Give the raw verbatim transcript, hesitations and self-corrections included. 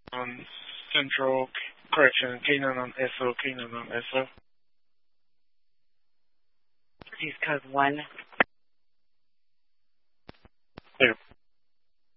on Central, correction, K nine on S O, K nine on S O. Please code one